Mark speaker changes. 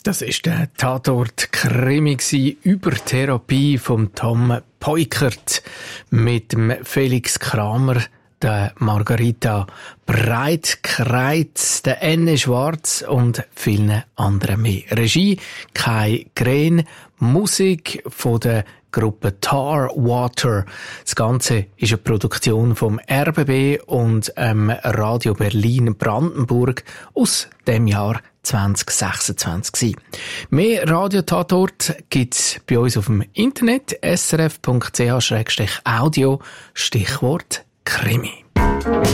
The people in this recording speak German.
Speaker 1: Das ist der Tatort-Krimi über Therapie von Tom Peukert mit dem Felix Kramer, der Margarita Breitkreuz, der Enne Schwarz und vielen anderen mehr. Regie Kai Green, Musik von der Gruppe Tar Water. Das Ganze ist eine Produktion vom RBB und Radio Berlin Brandenburg aus dem Jahr 2026. Mehr Radio-Tatort gibt's bei uns auf dem Internet srf.ch/audio, Stichwort Krimi.